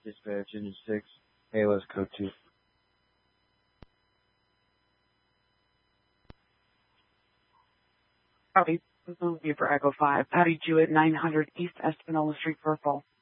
Dispatch Engine 6, ALS code 2. Copy. Movie for Echo 5. Patty Jewett, 900 East Espanola Street, Purple.